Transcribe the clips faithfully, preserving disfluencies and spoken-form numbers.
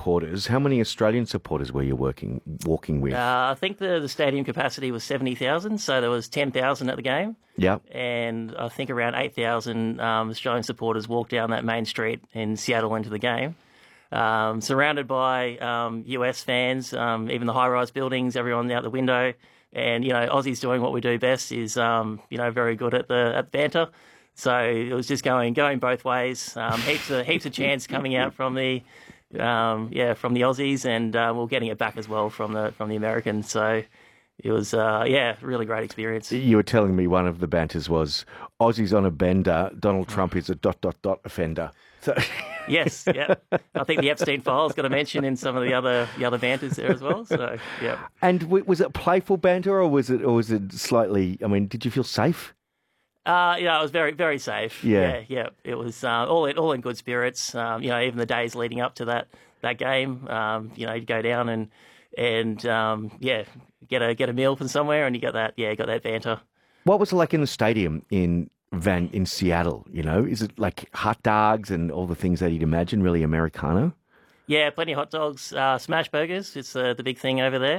supporters. How many Australian supporters were you working walking with? Uh, I think the, the stadium capacity was seventy thousand, so there was ten thousand at the game. Yeah. And I think around eight thousand um, Australian supporters walked down that main street in Seattle into the game. Um, surrounded by um, U S fans, um, even the high-rise buildings, everyone out the window. And, you know, Aussies doing what we do best is, um, you know, very good at the at banter. So it was just going going both ways. Um, heaps of heaps of chants coming out from the um, yeah from the Aussies, and uh, we're getting it back as well from the from the Americans. So it was uh, yeah, really great experience. You were telling me one of the banters was Aussies on a bender. Donald Trump is a dot dot dot offender. So. Yes, yeah. I think the Epstein files got a mention in some of the other the other banters there as well. So yeah. And w- was it playful banter, or was it or was it slightly? I mean, did you feel safe? Uh, yeah, it was very, very safe. Yeah. yeah, yeah. It was uh, all in all in good spirits. Um, you know, even the days leading up to that that game, um, you know, you'd go down and and um, yeah, get a get a meal from somewhere, and you got that yeah, got that banter. What was it like in the stadium in Van in Seattle? You know, is it like hot dogs and all the things that you'd imagine, really Americano? Yeah, plenty of hot dogs, uh, smash burgers. It's uh, the big thing over there.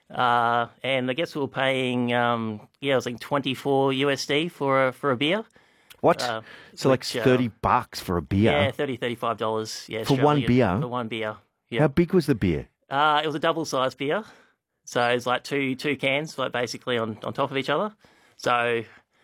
Uh, and I guess we were paying, um, yeah, it was like twenty-four U S D for a, for a beer. What? Uh, so which, like thirty uh, bucks for a beer? Yeah, thirty, thirty-five dollars. Yeah, for one beer? For one beer. Yeah. How big was the beer? Uh, it was a double-sized beer. So it was like two two cans, like basically on, on top of each other. So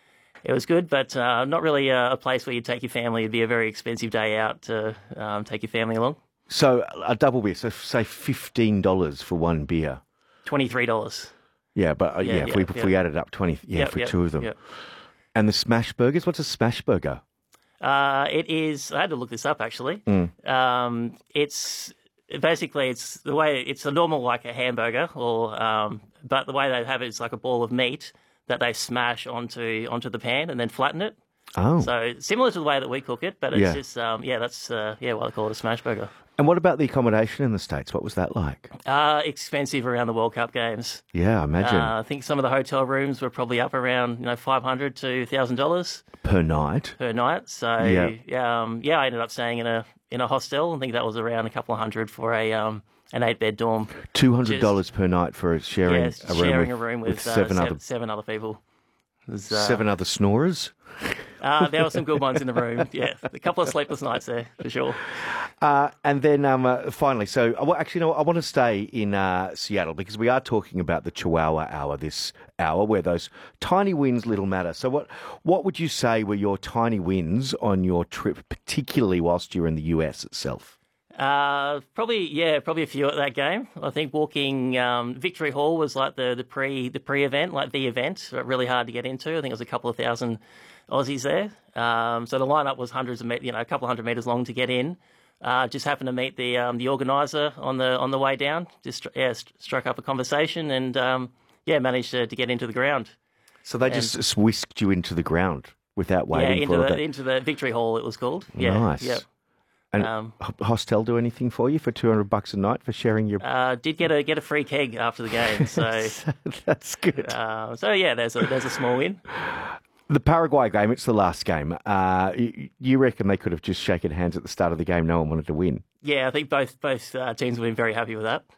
it was good, but uh, not really a, a place where you'd take your family. It'd be a very expensive day out to um, take your family along. So a double beer, so say fifteen dollars for one beer. twenty-three dollars. Yeah, but uh, yeah, Yeah, if yeah, we if yeah. we added up twenty, yeah, Yep, for yep, two of them. yep. And the smash burgers, what's a smash burger? Uh, it is. I had to look this up actually. Mm. Um, it's basically it's the way it's a normal like a hamburger, or um, but the way they have it is like a ball of meat that they smash onto onto the pan and then flatten it. Oh, So similar to the way that we cook it, but it's Yeah. just um, yeah, that's uh, yeah what they call it, a smash burger. and what about the accommodation in the States? What was that like? Uh, expensive around the World Cup games. Yeah, I imagine Uh, I think some of the hotel rooms were probably up around you know five hundred to thousand dollars per night. per night. So Yeah. yeah, um, yeah, I ended up staying in a in a hostel. I think that was around a couple of hundred for a um, an eight bed dorm. Two hundred dollars per night for sharing Yeah, a room sharing with, a room with with, uh, seven seven, other seven other people. It was, uh, seven other snorers. Uh, there were some good ones in the room. Yeah, a couple of sleepless nights there for sure. Uh, and then um, uh, finally, so I, wa- actually, no, I want to stay in uh, Seattle because we are talking about the Chihuahua Hour this hour, where those tiny wins little matter. So, what what would you say were your tiny wins on your trip, particularly whilst you were in the U S itself? Uh, probably, yeah, probably a few at that game. I think walking um, Victory Hall was like the the pre the pre event, like the event, really hard to get into. I think it was a couple of thousand Aussies there. Um, so the lineup was hundreds of met, you know, a couple of hundred meters long to get in. Uh, just happened to meet the um, the organizer on the on the way down. Just yeah, st- struck up a conversation and um, yeah, managed to, to get into the ground. So they And- just whisked you into the ground without waiting yeah, for into all the that. into the Victory Hall it was called. Yeah, Nice. yeah. And Um, H- Hostel do anything for you for two hundred bucks a night for sharing your? Uh, did get a get a free keg after the game, so That's good. uh, so yeah, there's a there's a small win. The Paraguay game, it's the last game. Uh, you, you reckon they could have just shaken hands at the start of the game? No one wanted to win. Yeah, I think both both uh, teams have been very happy with that.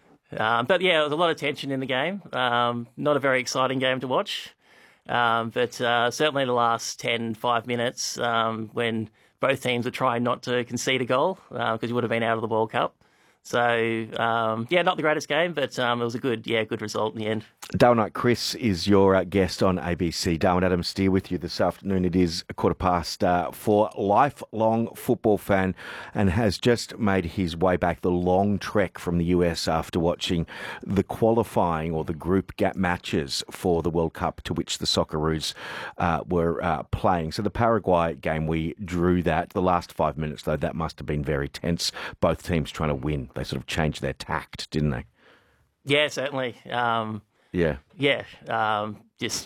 Um, but yeah, there was a lot of tension in the game. Um, not a very exciting game to watch. Um, but uh, certainly the last ten, five minutes um, when both teams were trying not to concede a goal because you would have been out of the World Cup. So, um, yeah, not the greatest game, but um, it was a good, yeah, good result in the end. Dale Knight Chris is your uh, guest on A B C. Dale and Adam Steer with you this afternoon. It is a quarter past uh, four. Lifelong football fan and has just made his way back the long trek from the U S after watching the qualifying or the group gap matches for the World Cup to which the Socceroos uh, were uh, playing. So the Paraguay game, we drew that. The last five minutes, though, that must have been very tense. Both teams trying to win. They sort of changed their tact, didn't they? Yeah, certainly. Um, Yeah. yeah, um, just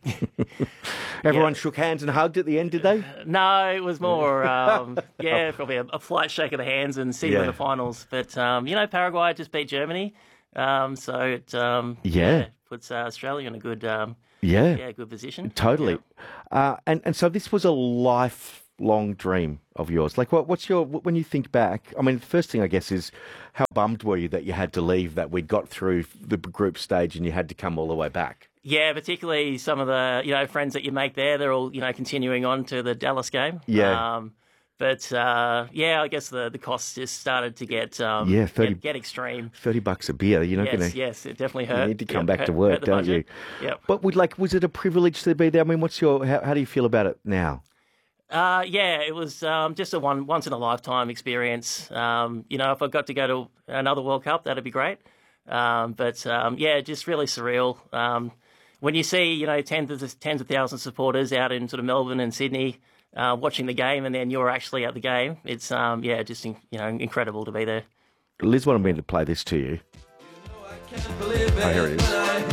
Everyone Yeah. shook hands and hugged at the end, did they? no. It was more, um, yeah, probably a, a slight shake of the hands and see you Yeah. in the finals. But um, you know, Paraguay just beat Germany, um, so it um, Yeah. puts uh, Australia in a good, um, Yeah. yeah, good position. Totally. Uh, and, and so this was a life lifelong dream of yours? Like, what, what's your, when you think back, I mean, the first thing, I guess, is how bummed were you that you had to leave, that we'd got through the group stage and you had to come all the way back? Yeah, particularly some of the, you know, friends that you make there, they're all, you know, continuing on to the Dallas game. Yeah. Um, but, uh, yeah, I guess the, the costs just started to get, um, Yeah, thirty get, get extreme. thirty bucks a beer. You're not yes, going to... yes, it definitely hurt. You need to come Yep, back hurt, to work, hurt the don't budget. you? Yep. But would like, was it a privilege to be there? I mean, what's your, how, how do you feel about it now? Uh, yeah, it was um, just a one once in a lifetime experience. Um, you know, if I got to go to another World Cup, that'd be great. Um, but um, yeah, just really surreal. Um, when you see, you know, tens of tens of thousands of supporters out in sort of Melbourne and Sydney uh, watching the game, and then you're actually at the game, it's um, yeah, just you know, incredible to be there. Liz wanted me to play this to you. Oh, here it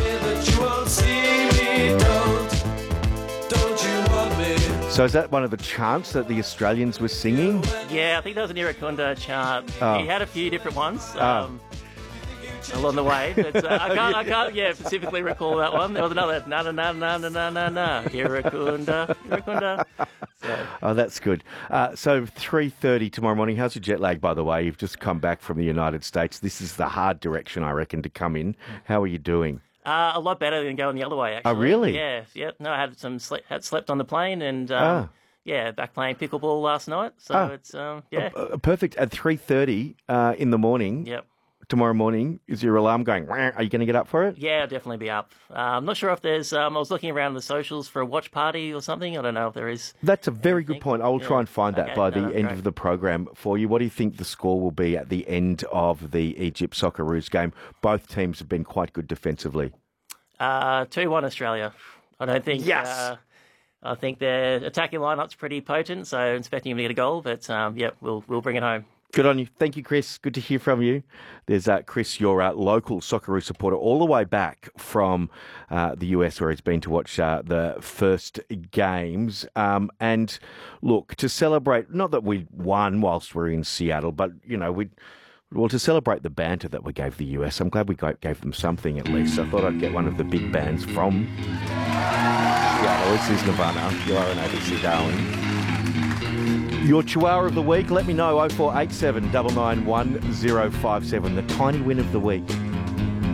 is. So is that one of the chants that the Australians were singing? Yeah, I think that was an Irukunda chant. Oh. He had a few different ones. Oh. Um, along the way, but uh, I can't, I can't, yeah, specifically recall that one. There was another na na na na na na na na Irukunda, Irukunda. So. Oh, that's good. Uh, so three thirty tomorrow morning. How's your jet lag, by the way? You've just come back from the United States. This is the hard direction, I reckon, to come in. How are you doing? Uh, a lot better than going the other way, actually. Oh, really? Yeah, yeah. No, I had some sle- had slept on the plane and um, Ah. yeah, back playing pickleball last night. So Ah. it's um, yeah, Uh, perfect. At three thirty uh, in the morning. yep. Tomorrow morning, is your alarm going? Wah? Are you going to get up for it? Yeah, I'll definitely be up. Uh, I'm not sure if there's. Um, I was looking around the socials for a watch party or something. I don't know if there is. That's a very good Anything? point. I will try Yeah. and find that Okay, by no, the that's end great. of the program for you. What do you think the score will be at the end of the Egypt Socceroos game? Both teams have been quite good defensively. Uh, two one Australia. I don't think. Yes. Uh, I think their attacking lineup's pretty potent, so I'm expecting them to get a goal. But um, yeah, we'll we'll bring it home. Good on you. Thank you, Chris. Good to hear from you. There's uh, Chris, your uh, local Socceroo supporter, all the way back from uh, the U S where he's been to watch uh, the first games. Um, and look, to celebrate, not that we won whilst we're in Seattle, but, you know, we well, to celebrate the banter that we gave the U S, I'm glad we got, gave them something at least. I thought I'd get one of the big bands from Seattle. This is Nirvana. You are an A B C Darwin. Your Chihuahua of the week, let me know, oh four eight seven, nine nine one, oh five seven, the tiny win of the week.